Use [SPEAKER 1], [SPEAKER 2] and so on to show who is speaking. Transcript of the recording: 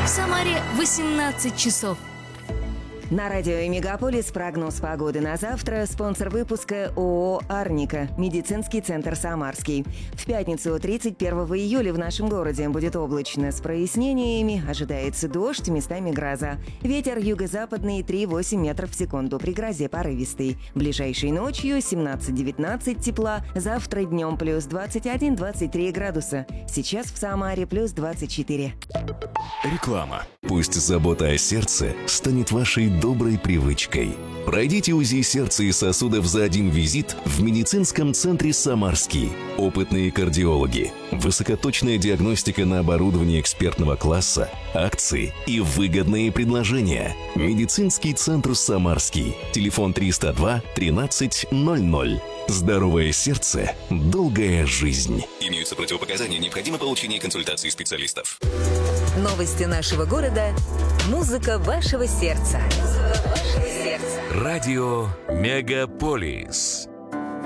[SPEAKER 1] В Самаре 18 часов.
[SPEAKER 2] На радио «Мегаполис» прогноз погоды на завтра. Спонсор выпуска ООО «Арника». Медицинский центр «Самарский». В пятницу, 31 июля, в нашем городе будет облачно с прояснениями. Ожидается дождь, местами гроза. Ветер юго-западный 3,8 метров в секунду. При грозе порывистый. Ближайшей ночью 17-19 тепла. Завтра днем плюс 21-23 градуса. Сейчас в Самаре плюс 24.
[SPEAKER 3] Реклама. Пусть забота о сердце станет вашей доброй привычкой. Пройдите УЗИ сердца и сосудов за один визит в медицинском центре «Самарский». Опытные кардиологи, высокоточная диагностика на оборудовании экспертного класса, акции и выгодные предложения. Медицинский центр «Самарский». Телефон 302 13 00. Здоровое сердце, долгая жизнь.
[SPEAKER 4] Имеются противопоказания, необходимо получение консультации специалистов.
[SPEAKER 5] Новости нашего города. Музыка вашего сердца.
[SPEAKER 6] Радио «Мегаполис».